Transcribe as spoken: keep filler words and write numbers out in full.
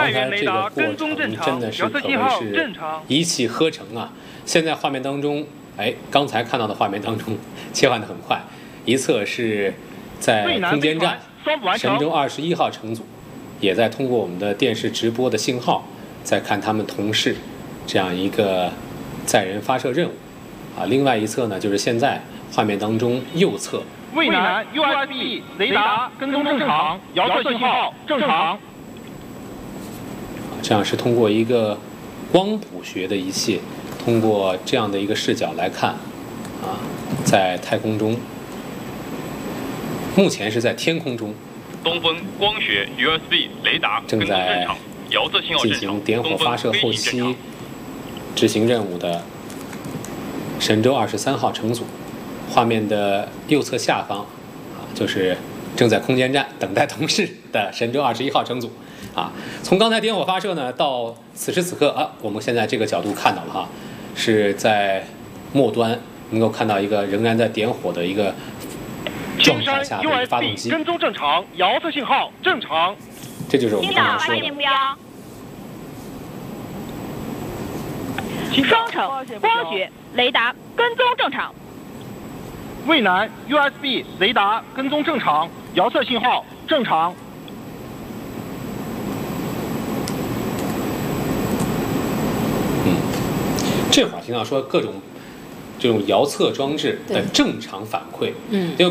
刚才这个过程真的是可谓是一气呵成啊！现在画面当中，哎，刚才看到的画面当中切换得很快，一侧是在空间站神舟二十一号乘组，也在通过我们的电视直播的信号，在看他们同事这样一个载人发射任务啊。另外一侧呢，就是现在画面当中右侧。 渭南 U S B 雷达跟踪正常，遥测信号正常。 这样是通过一个光谱学的仪器，通过这样的一个视角来看，啊，在太空中，目前是在天空中， 东风光学 U S B 雷达正在遥测信号进行点火发射后期执行任务的神舟二十三号乘组。画面的右侧下方，啊，就是正在空间站等待同事的神舟二十一号乘组，啊，从刚才点火发射呢到此时此刻啊，我们现在这个角度看到了哈，是在末端能够看到一个仍然在点火的一个状态下的一个发动机。 跟踪正常，遥测信号正常。 这就是我们刚才说的。 双程光学雷达跟踪正常。 渭南 U S B 雷达跟踪正常，遥测信号正常。 嗯，这会儿听到说各种这种遥测装置的正常反馈， 嗯， 就